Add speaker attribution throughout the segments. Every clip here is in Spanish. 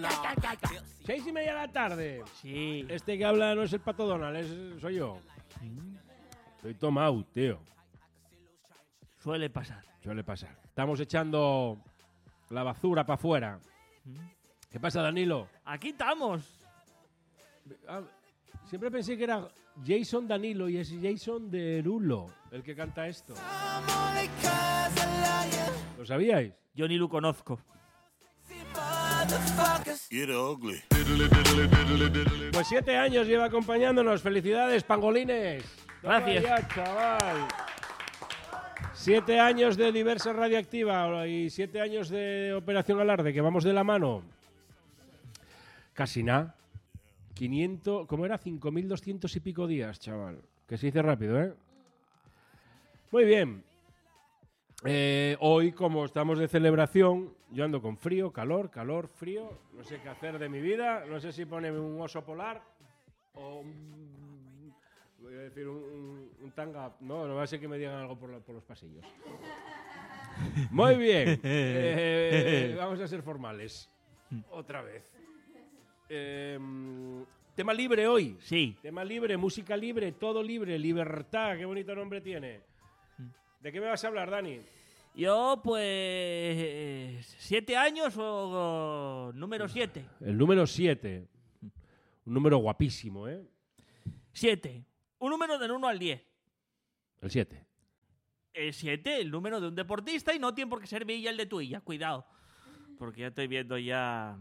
Speaker 1: 6:30 de la tarde.
Speaker 2: Sí.
Speaker 1: Este que habla no es el Pato Donald, soy yo. Estoy tomado, tío.
Speaker 2: Suele pasar.
Speaker 1: Suele pasar. Estamos echando la basura para afuera. ¿Qué pasa, Danilo?
Speaker 2: Aquí estamos.
Speaker 1: Ah, siempre pensé que era Jason Danilo y es Jason Derulo el que canta esto. ¿Lo sabíais?
Speaker 2: Yo ni lo conozco.
Speaker 1: Pues 7 años lleva acompañándonos. ¡Felicidades, pangolines!
Speaker 2: Gracias.
Speaker 1: Toma ya, chaval. 7 años de Diversa Radioactiva y 7 años de Operación Alarde, que vamos de la mano. Casi nada. 500, ¿cómo era? 5.200 y pico días, chaval. Que se dice rápido, ¿eh? Muy bien. Hoy, como estamos de celebración, yo ando con frío, calor, frío. No sé qué hacer de mi vida. No sé si ponerme un oso polar o voy a decir un tanga. No va a ser que me digan algo por los pasillos. Muy bien. Vamos a ser formales. Otra vez. Tema libre hoy.
Speaker 2: Sí.
Speaker 1: Tema libre, música libre, todo libre, libertad. Qué bonito nombre tiene. ¿De qué me vas a hablar, Dani?
Speaker 2: Yo, pues... 7 años o número 7.
Speaker 1: El número 7. Un número guapísimo, ¿eh?
Speaker 2: 7. Un número del 1 al 10.
Speaker 1: El 7.
Speaker 2: El 7, el número de un deportista y no tiene por qué ser Villa el de Tuilla. Cuidado. Porque ya estoy viendo ya...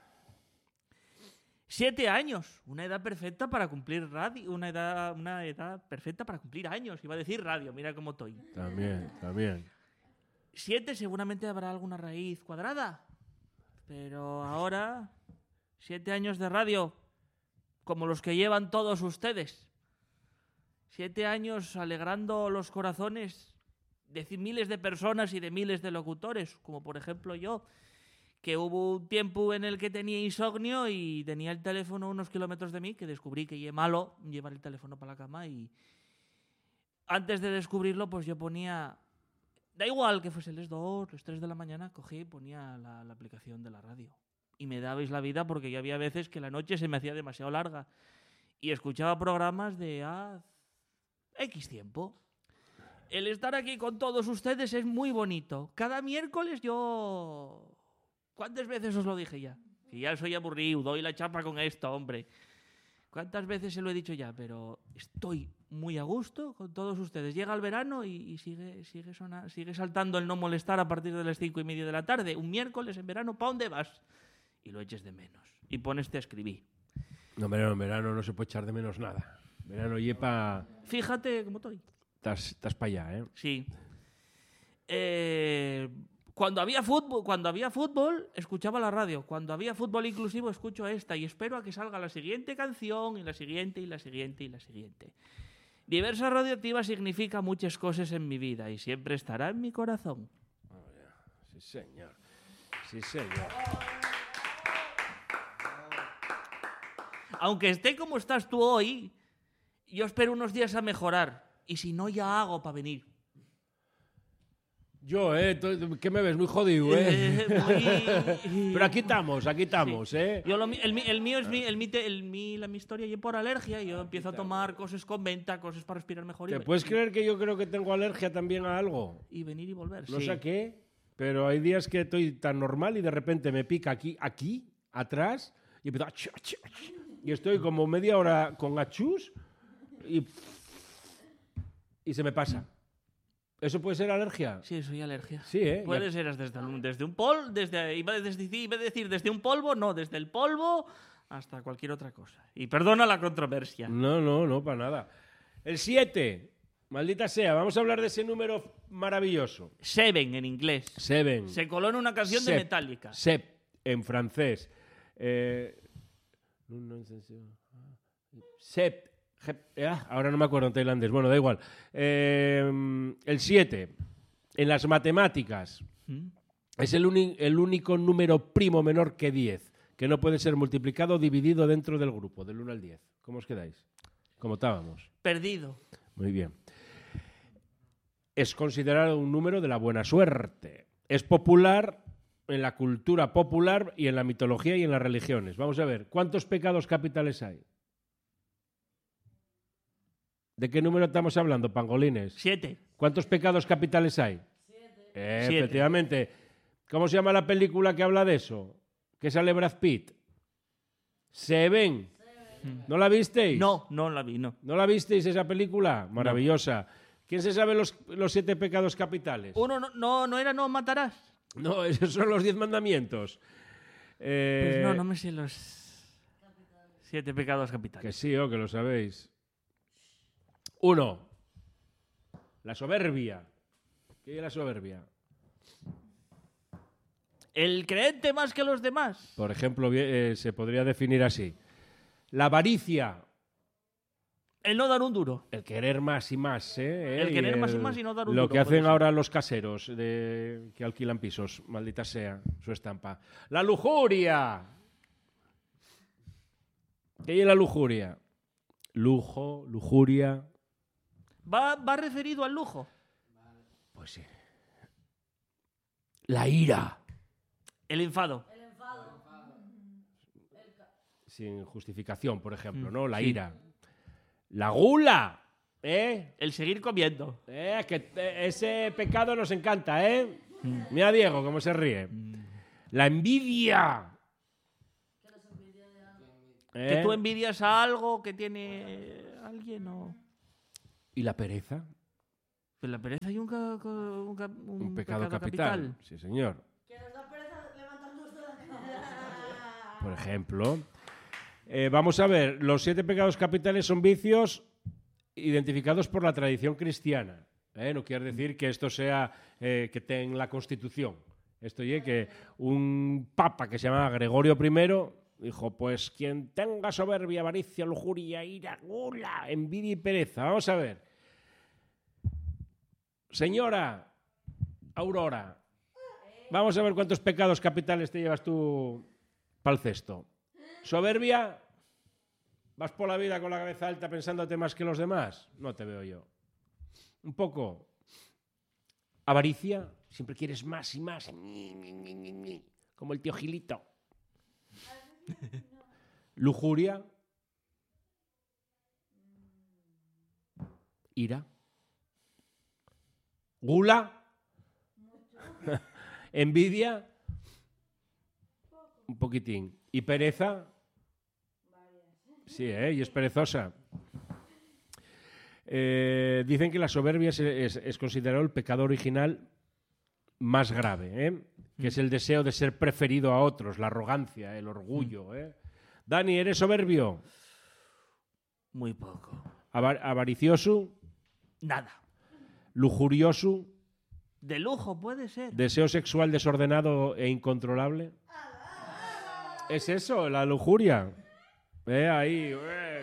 Speaker 2: 7 años. Una edad perfecta para cumplir radio. Una edad perfecta para cumplir años. Iba a decir radio. Mira cómo estoy.
Speaker 1: También.
Speaker 2: 7 seguramente habrá alguna raíz cuadrada. Pero ahora... 7 años de radio. Como los que llevan todos ustedes. 7 años alegrando los corazones de miles de personas y de miles de locutores, como por ejemplo yo, que hubo un tiempo en el que tenía insomnio y tenía el teléfono a unos kilómetros de mí, que descubrí que es malo llevar el teléfono para la cama, y antes de descubrirlo pues yo ponía, da igual que fuese las 2, las 3 de la mañana, cogí y ponía la aplicación de la radio. Y me dabais la vida porque ya había veces que la noche se me hacía demasiado larga y escuchaba programas de X tiempo. El estar aquí con todos ustedes es muy bonito. Cada miércoles yo... ¿Cuántas veces os lo dije ya? Que ya soy aburrido, doy la chapa con esto, hombre. ¿Cuántas veces se lo he dicho ya? Pero estoy muy a gusto con todos ustedes. Llega el verano y sigue saltando el no molestar a partir de las 5:30 de la tarde. Un miércoles en verano, ¿pa' dónde vas? Y lo eches de menos. Y poneste a escribir.
Speaker 1: No, en verano no se puede echar de menos nada. Verano yepa...
Speaker 2: Fíjate cómo estoy.
Speaker 1: Estás para allá, ¿eh?
Speaker 2: Sí. Cuando había fútbol, escuchaba la radio. Cuando había fútbol inclusivo, escucho esta. Y espero a que salga la siguiente canción, y la siguiente, y la siguiente, y la siguiente. Diversa Radioactiva significa muchas cosas en mi vida y siempre estará en mi corazón.
Speaker 1: Oh, yeah. Sí, señor. Sí, señor.
Speaker 2: Aunque esté como estás tú hoy, yo espero unos días a mejorar. Y si no, ya hago para venir.
Speaker 1: Yo, ¿qué me ves? Muy jodido, ¿eh? Pero aquí estamos,
Speaker 2: sí.
Speaker 1: ¿eh?
Speaker 2: Yo mi historia y por alergia y yo empiezo a tomar cosas con venta, cosas para respirar mejor.
Speaker 1: ¿Te puedes creer que yo creo que tengo alergia también a algo?
Speaker 2: Y venir y volver,
Speaker 1: No sé a qué, pero hay días que estoy tan normal y de repente me pica aquí, atrás, y empiezo y estoy como media hora con achús y se me pasa. ¿Eso puede ser alergia?
Speaker 2: Sí, soy alergia.
Speaker 1: Sí, ¿eh?
Speaker 2: Puede ser desde un polvo, iba a decir desde un polvo, no, desde el polvo hasta cualquier otra cosa. Y perdona la controversia.
Speaker 1: No, para nada. El 7, maldita sea, vamos a hablar de ese número maravilloso.
Speaker 2: 7 en inglés.
Speaker 1: 7.
Speaker 2: Se coló en una canción de Metallica.
Speaker 1: 7 en francés. 7. Ahora no me acuerdo en tailandés. Bueno, da igual. El 7, en las matemáticas, es el único número primo menor que 10, que no puede ser multiplicado o dividido dentro del grupo, del 1 al 10. ¿Cómo os quedáis? ¿Cómo estábamos?
Speaker 2: Perdido.
Speaker 1: Muy bien. Es considerado un número de la buena suerte. Es popular en la cultura popular y en la mitología y en las religiones. Vamos a ver, ¿cuántos pecados capitales hay? ¿De qué número estamos hablando, pangolines?
Speaker 2: 7.
Speaker 1: ¿Cuántos pecados capitales hay?
Speaker 2: 7.
Speaker 1: Efectivamente. ¿Cómo se llama la película que habla de eso? Que sale Brad Pitt. Seven. ¿No la visteis?
Speaker 2: No, no la vi, no.
Speaker 1: ¿No la visteis esa película? Maravillosa. ¿Quién se sabe los 7 pecados capitales?
Speaker 2: Uno no era no matarás.
Speaker 1: No, esos son los 10 mandamientos.
Speaker 2: Pues no me sé los 7 pecados capitales.
Speaker 1: Que sí, que lo sabéis. 1. La soberbia. ¿Qué es la soberbia?
Speaker 2: El creente más que los demás.
Speaker 1: Por ejemplo, se podría definir así. La avaricia.
Speaker 2: El no dar un duro.
Speaker 1: El querer más y más, ¿eh?
Speaker 2: El querer más y más y no dar un duro.
Speaker 1: Lo que hacen ahora los caseros que alquilan pisos. Maldita sea su estampa. La lujuria. ¿Qué es la lujuria? Lujo, lujuria.
Speaker 2: Va referido al lujo.
Speaker 1: Pues sí. La ira.
Speaker 2: El enfado.
Speaker 1: Sin justificación, por ejemplo, ¿no? La
Speaker 2: sí.
Speaker 1: ira. La gula.
Speaker 2: El seguir comiendo.
Speaker 1: Ese pecado nos encanta, ¿eh? Mira a Diego cómo se ríe. La envidia.
Speaker 2: Que tú envidias a algo que tiene alguien o...
Speaker 1: ¿Y la pereza?
Speaker 2: Pues la pereza hay un
Speaker 1: pecado capital. Sí, señor.
Speaker 3: Que nos da pereza levantarnos de la cama.
Speaker 1: Por ejemplo. Vamos a ver, los 7 pecados capitales son vicios identificados por la tradición cristiana. No quiere decir que esto sea que esté en la Constitución. Esto es que un papa que se llamaba Gregorio I dijo, pues quien tenga soberbia, avaricia, lujuria, ira, gula, envidia y pereza. Vamos a ver. Señora Aurora, vamos a ver cuántos pecados capitales te llevas tú para el cesto. ¿Soberbia? ¿Vas por la vida con la cabeza alta pensándote más que los demás? No te veo yo. Un poco. ¿Avaricia? Siempre quieres más y más. Como el tío Gilito. ¿Lujuria? ¿Ira? ¿Gula? ¿Envidia? Un poquitín. ¿Y pereza? Sí, y es perezosa. Dicen que la soberbia es considerado el pecado original más grave, que es el deseo de ser preferido a otros, la arrogancia, el orgullo. Dani, ¿eres soberbio?
Speaker 2: Muy poco.
Speaker 1: ¿Avaricioso?
Speaker 2: Nada.
Speaker 1: ¿Lujurioso?
Speaker 2: De lujo puede ser.
Speaker 1: ¿Deseo sexual desordenado e incontrolable? ¿Es eso, la lujuria? Ahí,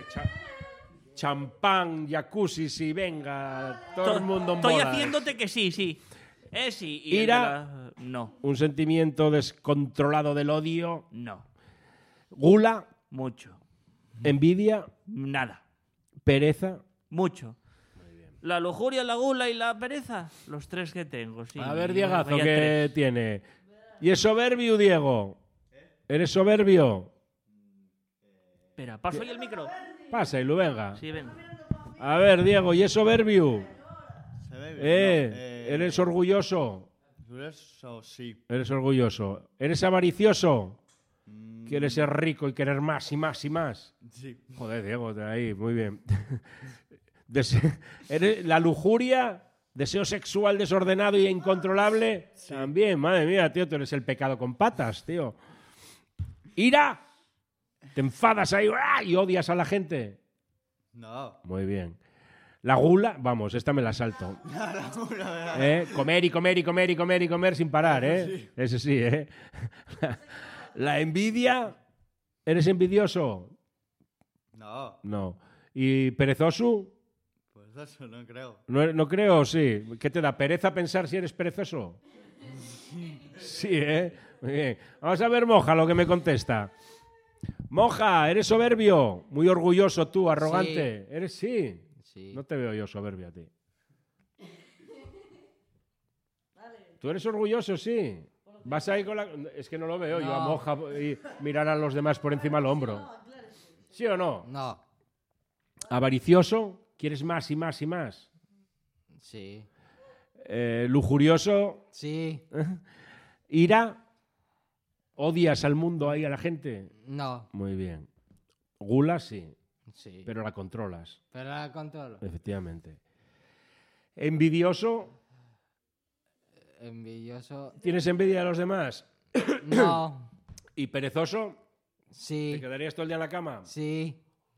Speaker 1: champán, jacuzzi, sí, venga, todo el mundo en
Speaker 2: Estoy
Speaker 1: bolas.
Speaker 2: haciéndote que sí, sí. Sí. Y
Speaker 1: Ira.
Speaker 2: No.
Speaker 1: Un sentimiento descontrolado del odio.
Speaker 2: No.
Speaker 1: Gula.
Speaker 2: Mucho.
Speaker 1: Envidia.
Speaker 2: Nada.
Speaker 1: Pereza.
Speaker 2: Mucho. La lujuria, la gula y la pereza, los 3 que tengo, sí.
Speaker 1: A ver, Diegazo,
Speaker 2: Vaya
Speaker 1: ¿qué
Speaker 2: 3.
Speaker 1: tiene? ¿Y es soberbio, Diego? ¿Eres soberbio?
Speaker 2: Espera, paso ahí el micro.
Speaker 1: Pasa y lo venga.
Speaker 2: Sí, ven.
Speaker 1: A ver, Diego, ¿y es soberbio?
Speaker 4: Se
Speaker 1: ¿Eres orgulloso?
Speaker 4: Eso sí.
Speaker 1: Eres orgulloso. ¿Eres avaricioso? ¿Quieres ser rico y querer más y más y más?
Speaker 4: Sí.
Speaker 1: Joder, Diego, de ahí, muy bien. La lujuria, deseo sexual desordenado e incontrolable, también, madre mía, tío, tú eres el pecado con patas, tío. Ira, te enfadas ahí y odias a la gente.
Speaker 4: No.
Speaker 1: Muy bien. La gula, vamos, esta me la salto. Comer y comer y comer y comer y comer sin parar, ¿eh? Ese sí, ¿eh? La envidia, ¿eres envidioso?
Speaker 4: No.
Speaker 1: No. ¿Y perezoso?
Speaker 4: Pues eso no creo.
Speaker 1: No creo, sí. ¿Qué te da pereza pensar si eres perezoso? Sí, ¿eh? Muy bien. Vamos a ver, Moja, lo que me contesta. Moja, ¿eres soberbio? Muy orgulloso tú, arrogante.
Speaker 5: Sí.
Speaker 1: ¿Eres sí?
Speaker 5: Sí.
Speaker 1: No te veo yo soberbio a ti. ¿Tú eres orgulloso, sí? Vas ahí con la... Es que no lo veo, yo
Speaker 4: No.
Speaker 1: a moja y mirar a los demás por encima del hombro. ¿Sí o no?
Speaker 4: No.
Speaker 1: Avaricioso, quieres más y más y más.
Speaker 4: Sí.
Speaker 1: Lujurioso,
Speaker 4: Sí.
Speaker 1: ira, odias al mundo ahí a la gente.
Speaker 4: No.
Speaker 1: Muy bien. Gula, sí,
Speaker 4: Sí.
Speaker 1: pero la controlas,
Speaker 4: Pero la controlo.
Speaker 1: efectivamente. Envidioso,
Speaker 4: Envidioso.
Speaker 1: ¿tienes envidia de los demás?
Speaker 4: No.
Speaker 1: ¿Y perezoso? ¿Te
Speaker 4: Sí.
Speaker 1: quedarías todo el día en la cama?
Speaker 4: Sí.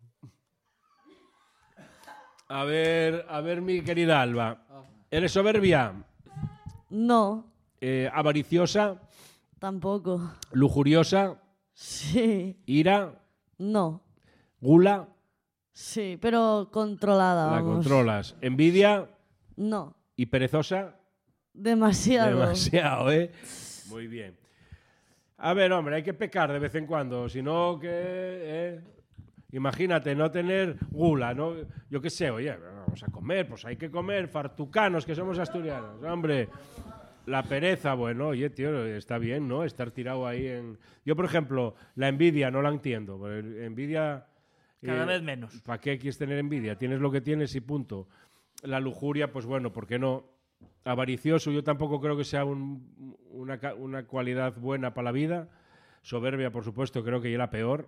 Speaker 1: A ver, mi querida Alba. ¿Eres soberbia?
Speaker 3: No,
Speaker 1: Avariciosa,
Speaker 3: tampoco.
Speaker 1: lujuriosa,
Speaker 3: Sí,
Speaker 1: ira,
Speaker 3: no.
Speaker 1: gula,
Speaker 3: Sí, pero controlada,
Speaker 1: la
Speaker 3: vamos.
Speaker 1: controlas. Envidia
Speaker 3: No,
Speaker 1: y perezosa,
Speaker 3: demasiado.
Speaker 1: demasiado, ¿eh? Muy bien. A ver, hombre, hay que pecar de vez en cuando, si no que... Imagínate, no tener gula, ¿no? Yo qué sé, oye, vamos a comer, pues hay que comer, fartucanos, que somos asturianos, hombre. La pereza, bueno, oye, tío, está bien, ¿no? Estar tirado ahí en... Yo, por ejemplo, la envidia no la entiendo. Porque envidia...
Speaker 2: Cada vez menos.
Speaker 1: ¿Para qué quieres tener envidia? Tienes lo que tienes y punto. La lujuria, pues bueno, ¿por qué no? Avaricioso, yo tampoco creo que sea una cualidad buena para la vida. Soberbia, por supuesto, creo que es la peor.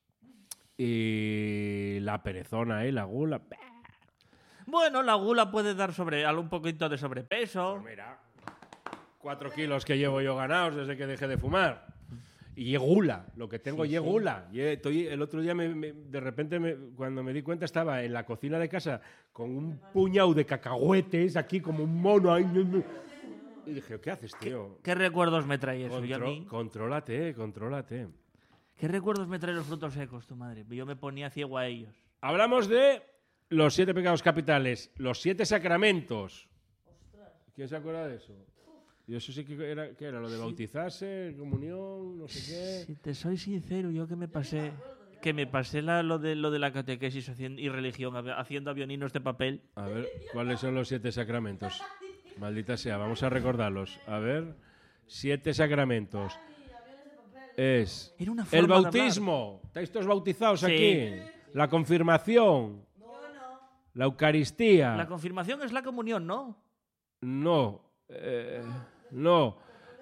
Speaker 1: Y la perezona, la gula.
Speaker 2: Bueno, la gula puede dar un poquito de sobrepeso.
Speaker 1: Mira, 4 kilos que llevo yo ganados desde que dejé de fumar. Y gula, lo que tengo gula. El otro día, de repente, cuando me di cuenta, estaba en la cocina de casa con un puñado de cacahuetes aquí como un mono ahí. Y dije, ¿qué haces, tío?
Speaker 2: ¿Qué recuerdos me trae eso? Yo a mí?
Speaker 1: Contrólate.
Speaker 2: ¿Qué recuerdos me traen los frutos secos, tu madre? Yo me ponía ciego a ellos.
Speaker 1: Hablamos de los 7 pecados capitales, los 7 sacramentos. ¿Quién se acuerda de eso? Y eso sí que era, ¿qué era? Lo de bautizarse, comunión, no sé qué.
Speaker 2: Si te soy sincero, yo que me pasé lo de la catequesis y religión haciendo avioninos de papel.
Speaker 1: A ver, ¿cuáles son los 7 sacramentos? Maldita sea, vamos a recordarlos. A ver, 7 sacramentos. Es
Speaker 2: Era una
Speaker 1: el
Speaker 2: forma de hablar.
Speaker 1: bautismo. ¿Estáis todos bautizados
Speaker 2: Sí.
Speaker 1: aquí? La confirmación. La Eucaristía.
Speaker 2: La confirmación es la comunión, ¿no?
Speaker 1: No. No.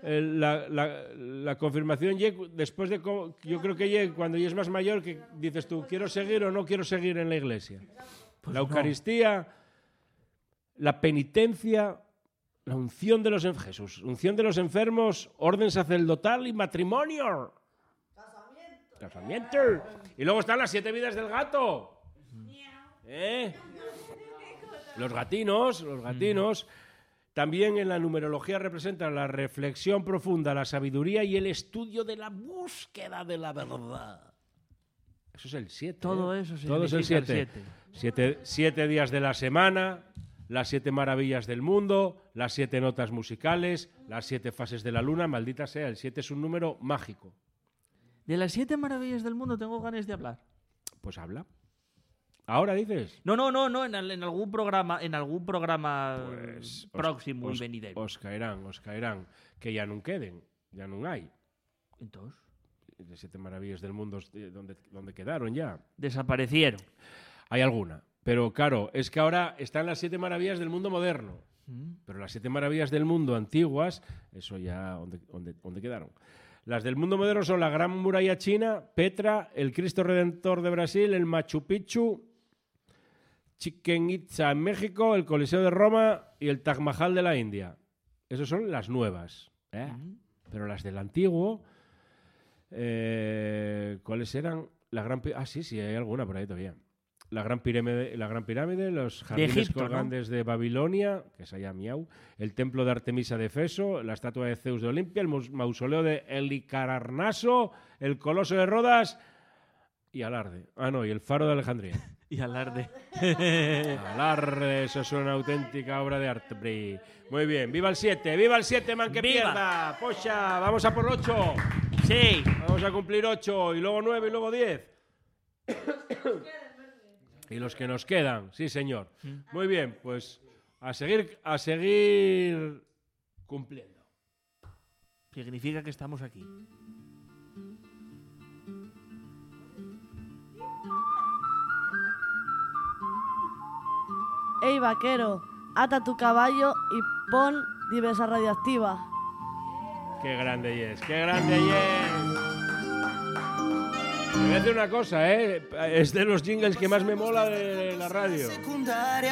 Speaker 1: La confirmación después de... Yo creo que cuando ya es más mayor que dices tú, ¿quiero seguir o no quiero seguir en la iglesia?
Speaker 2: Pues
Speaker 1: la
Speaker 2: no.
Speaker 1: Eucaristía, la penitencia, la unción de los unción de los enfermos, orden sacerdotal y matrimonio. Casamiento. Y luego están las 7 vidas del gato. Los gatinos. También en la numerología representan la reflexión profunda, la sabiduría y el estudio de la búsqueda de la verdad. Eso es el 7.
Speaker 2: Todo eso
Speaker 1: Todo es el
Speaker 2: significa
Speaker 1: 7. 7 días de la semana, las 7 maravillas del mundo, las 7 notas musicales, las 7 fases de la luna. Maldita sea, el 7 es un número mágico.
Speaker 2: De las 7 maravillas del mundo tengo ganas de hablar.
Speaker 1: Pues habla. ¿Ahora dices?
Speaker 2: No, en algún programa,
Speaker 1: Pues,
Speaker 2: próximo y venidero.
Speaker 1: Os caerán. Que ya no queden, ya no hay.
Speaker 2: Entonces,
Speaker 1: De 7 maravillas del mundo, ¿dónde quedaron ya?
Speaker 2: desaparecieron.
Speaker 1: Hay alguna. Pero claro, es que ahora están las 7 maravillas del mundo moderno. Pero las 7 maravillas del mundo antiguas, eso ya, ¿dónde quedaron? Las del mundo moderno son la Gran Muralla China, Petra, el Cristo Redentor de Brasil, el Machu Picchu, Chichén Itzá en México, el Coliseo de Roma y el Taj Mahal de la India. Esas son las nuevas. Pero las del antiguo, ¿cuáles eran? Sí, hay alguna por ahí todavía. La Gran Pirámide, los jardines
Speaker 2: Egipto,
Speaker 1: colgantes de Babilonia, que es allá miau, el templo de Artemisa de Efeso, la estatua de Zeus de Olimpia, el mausoleo de Helicarnaso, el coloso de Rodas y Alarde. Y el faro de Alejandría.
Speaker 2: Y alarde.
Speaker 1: Alarde, eso es una auténtica obra de arte. Muy bien, viva el 7, man, que
Speaker 2: ¡Viva!
Speaker 1: pierda. Pocha, vamos a por 8.
Speaker 2: Sí.
Speaker 1: Vamos a cumplir 8 y luego 9 y luego 10. Y los que nos quedan, sí, señor. Muy bien, pues a seguir cumpliendo.
Speaker 2: Significa que estamos aquí.
Speaker 3: Ey, vaquero, ata tu caballo y pon Diversa Radioactiva.
Speaker 1: ¡Qué grande es! ¡Qué grande es! Te voy a decir una cosa, ¿eh? Es de los jingles que más me mola de la radio.